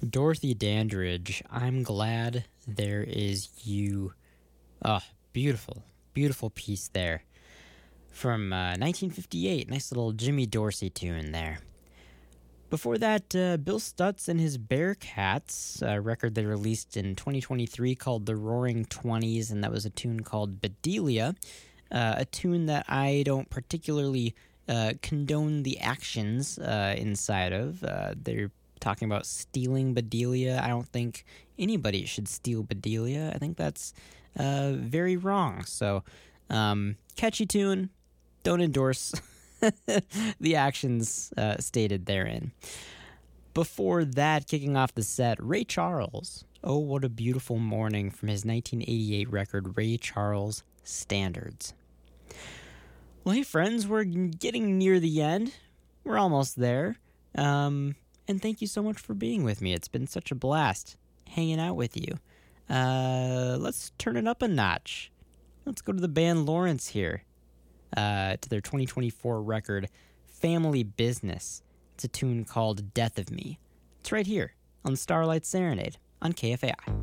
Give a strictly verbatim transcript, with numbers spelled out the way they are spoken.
Dorothy Dandridge, I'm glad there is you. Oh, beautiful, beautiful piece there. From uh, nineteen fifty-eight, nice little Jimmy Dorsey tune there. Before that, uh, Bill Stutz and his Bearcats, a record they released in twenty twenty-three called The Roaring Twenties, and that was a tune called Bedelia, uh, a tune that I don't particularly uh, condone the actions uh, inside of. Uh, they're talking about stealing Bedelia. I don't think anybody should steal Bedelia. I think that's uh, very wrong. So, um, catchy tune, don't endorse the actions uh, stated therein. Before that, kicking off the set, Ray Charles. Oh, What a Beautiful Morning from his nineteen eighty-eight record, Ray Charles Standards. Well, hey friends, we're getting near the end. We're almost there. Um... And thank you so much for being with me. It's been such a blast hanging out with you. Uh, let's turn it up a notch. Let's go to the band Lawrence here, uh, to their twenty twenty-four record, Family Business. It's a tune called Death of Me. It's right here on Starlight Serenade on K F A I.